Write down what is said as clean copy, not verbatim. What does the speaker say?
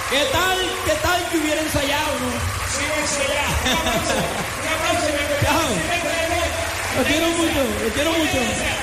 ¿Qué tal que hubiera ensayado, no? Sí, ensayado. Un aplauso. Chao. Lo quiero mucho.